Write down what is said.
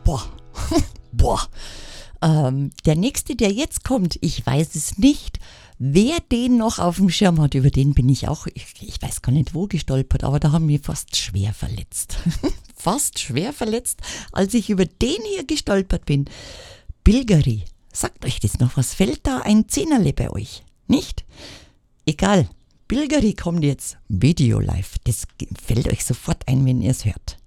Boah, boah. Der nächste, der jetzt kommt, ich weiß es nicht, wer den noch auf dem Schirm hat, über den bin ich auch, ich weiß gar nicht wo gestolpert, aber da haben wir fast schwer verletzt. Fast schwer verletzt, als ich über den hier gestolpert bin. Bilgeri, sagt euch das noch was? Fällt da ein Zehnerle bei euch? Nicht? Egal, Bilgeri kommt jetzt, Video live, das fällt euch sofort ein, wenn ihr es hört.